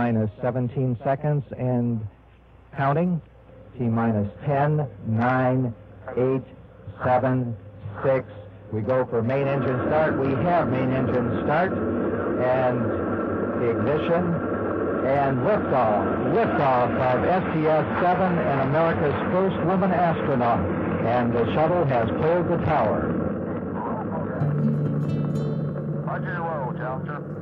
minus 17 seconds and counting. T minus 10, 9, 8, 7, 6. We go for main engine start. We have main engine start and the ignition and liftoff of STS-7 and America's first woman astronaut. And the shuttle has pulled the tower. Roger, roll, Challenger.